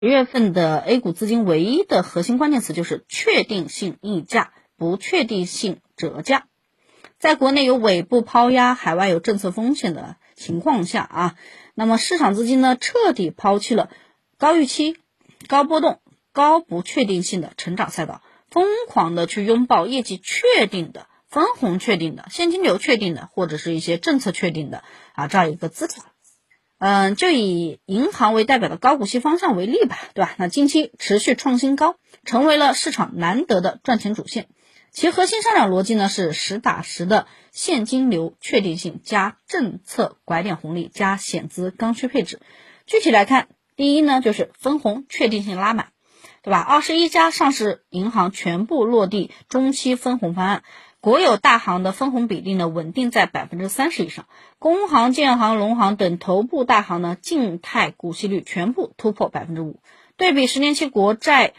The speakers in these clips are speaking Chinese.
月份的 A 股资金唯一的核心关键词就是确定性溢价，不确定性折价。在国内有尾部抛压，海外有政策风险的情况下那么市场资金呢彻底抛弃了高预期、高波动、高不确定性的成长赛道，疯狂的去拥抱业绩确定的、分红确定的、现金流确定的，或者是一些政策确定的这样一个资产。就以银行为代表的高股息方向为例吧，对吧？那近期持续创新高，成为了市场难得的赚钱主线。其核心上涨逻辑呢是实打实的现金流确定性加政策拐点红利加险资刚需配置。具体来看，第一呢就是分红确定性拉满，对吧？21家上市银行全部落地中期分红方案，国有大行的分红比例呢稳定在 30% 以上，工行、建行、农行等头部大行呢静态股息率全部突破 5%。 对比10年期国债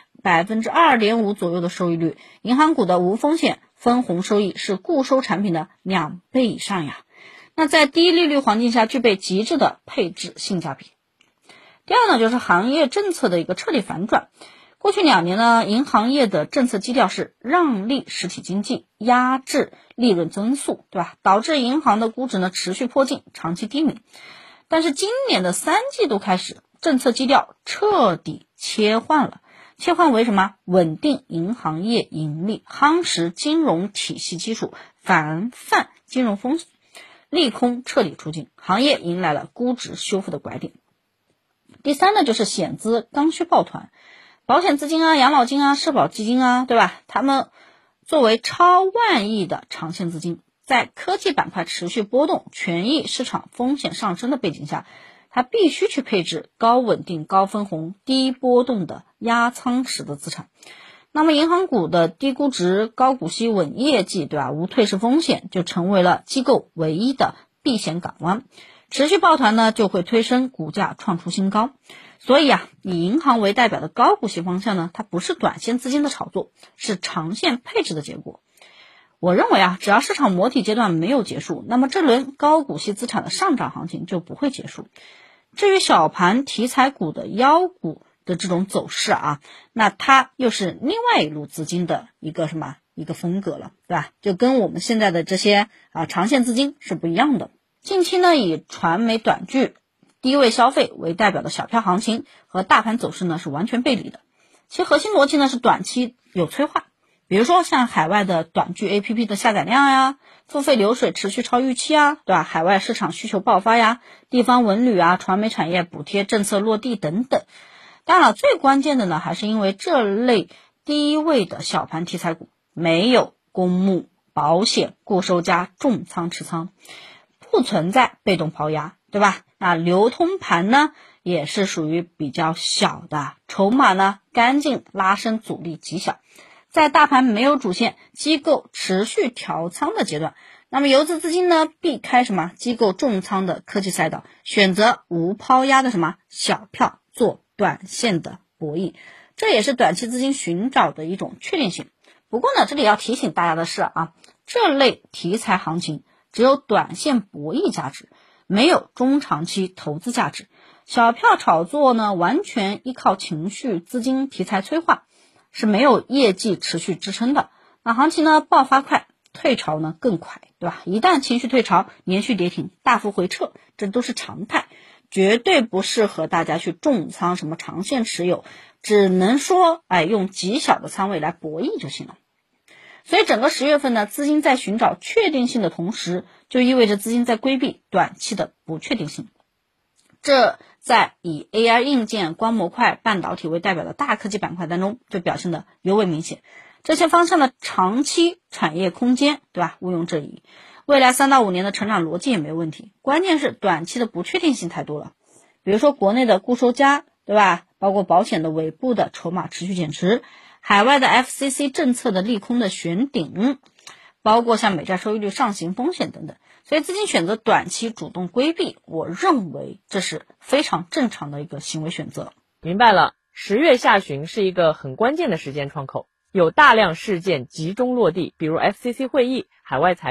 2.5% 左右的收益率，银行股的无风险分红收益是固收产品的2倍以上呀。那在低利率环境下具备极致的配置性价比。第二呢就是行业政策的一个彻底反转。过去2年呢，银行业的政策基调是让利实体经济，压制利润增速，对吧？导致银行的估值呢持续迫近，长期低迷。但是今年的3季度开始，政策基调彻底切换为什么？稳定银行业盈利，夯实金融体系基础，防范金融风险，利空彻底出尽，行业迎来了估值修复的拐点。第三呢就是险资刚需抱团。保险资金养老金社保基金对吧？他们作为超万亿的长线资金，在科技板块持续波动、权益市场风险上升的背景下，它必须去配置高稳定、高分红、低波动的压舱石的资产。那么银行股的低估值、高股息、稳业绩，对吧？无退市风险，就成为了机构唯一的避险港湾。持续抱团呢，就会推升股价创出新高。所以以银行为代表的高股息方向呢，它不是短线资金的炒作，是长线配置的结果。我认为只要市场磨底阶段没有结束，那么这轮高股息资产的上涨行情就不会结束。至于小盘题材股的妖股的这种走势那它又是另外一路资金的一个风格了，对吧？就跟我们现在的这些长线资金是不一样的。近期呢，以传媒短剧、低位消费为代表的小票行情和大盘走势呢是完全背离的。其核心逻辑呢是短期有催化，比如说像海外的短剧 APP 的下载量付费流水持续超预期对吧？海外市场需求爆发地方文旅传媒产业补贴政策落地等等。当然了，最关键的呢还是因为这类低位的小盘题材股没有公募、保险、固收加重仓持仓，不存在被动抛压，对吧？那流通盘呢也是属于比较小的，筹码呢干净，拉升阻力极小。在大盘没有主线，机构持续调仓的阶段，那么游资资金呢避开机构重仓的科技赛道，选择无抛压的小票做短线的博弈，这也是短期资金寻找的一种确定性。不过呢，这里要提醒大家的是这类题材行情只有短线博弈价值，没有中长期投资价值。小票炒作呢，完全依靠情绪、资金、题材催化，是没有业绩持续支撑的。那行情呢爆发快，退潮呢更快，对吧？一旦情绪退潮，连续跌停、大幅回撤，这都是常态，绝对不适合大家去重仓长线持有，只能说用极小的仓位来博弈就行了。所以整个10月份呢，资金在寻找确定性的同时，就意味着资金在规避短期的不确定性。这在以 AI 硬件、光模块、半导体为代表的大科技板块当中就表现得尤为明显。这些方向的长期产业空间，对吧？毋庸置疑，未来3到5年的成长逻辑也没有问题，关键是短期的不确定性太多了。比如说国内的固收加，对吧？包括保险的尾部的筹码持续减持，海外的 FCC 政策的利空的悬顶，包括像美债收益率上行风险等等，所以资金选择短期主动规避，我认为这是非常正常的一个行为选择。 明白了，10月下旬是一个很关键的时间窗口，有大量事件集中落地，比如 FCC 会议、海外财报、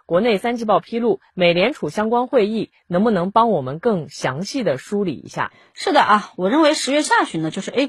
国内三季报披露，美联储相关会议能不能帮我们更详细的梳理一下？ 是的啊，我认为10月下旬呢，就是 A